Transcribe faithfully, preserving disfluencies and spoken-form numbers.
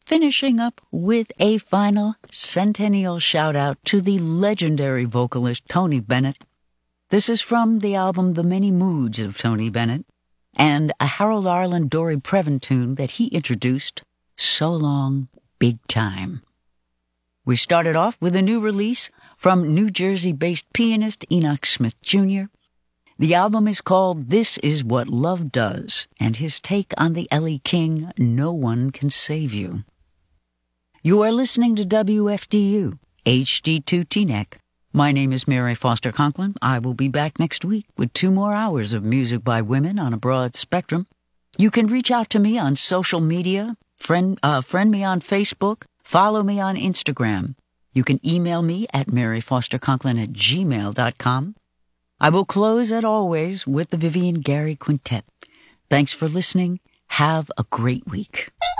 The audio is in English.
finishing up with a final centennial shout-out to the legendary vocalist Tony Bennett. This is from the album The Many Moods of Tony Bennett, and a Harold Arlen Dory Previn tune that he introduced, So Long, Big Time. We started off with a new release from New Jersey-based pianist Enoch Smith Junior The album is called This Is What Love Does, and his take on the Ellie King, No One Can Save You. You are listening to W F D U, H D two Teaneck. My name is Mary Foster Conklin. I will be back next week with two more hours of music by women on a broad spectrum. You can reach out to me on social media, friend, uh, friend me on Facebook, follow me on Instagram. You can email me at maryfosterconklin at gmail dot com. I will close, as always, with the Vivian Gary Quintet. Thanks for listening. Have a great week.